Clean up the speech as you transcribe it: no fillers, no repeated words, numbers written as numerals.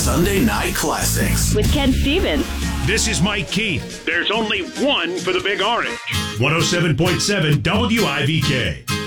Sunday Night Classics. With Ken Stevens. This is Mike Keith. There's only one for the Big Orange. 107.7 WIVK.